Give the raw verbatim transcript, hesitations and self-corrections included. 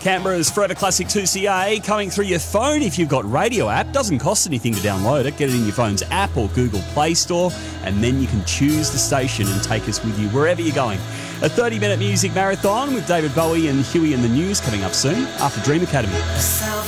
Canberra's Forever Classic two C A coming through your phone if you've got Radio app. Doesn't cost anything to download it. Get it in your phone's app or Google Play Store, and then you can choose the station and take us with you wherever you're going. A thirty-minute music marathon with David Bowie and Huey and the News coming up soon after Dream Academy.